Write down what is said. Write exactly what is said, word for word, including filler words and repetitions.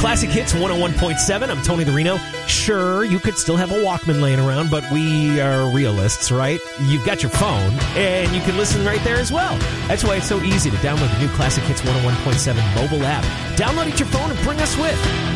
Classic Hits one oh one point seven. I'm Tony the Reno. Sure, you could still have a Walkman laying around, but we are realists, right? You've got your phone, and you can listen right there as well. That's why it's so easy to download the new Classic Hits one oh one point seven mobile app. Download it your phone and bring us with.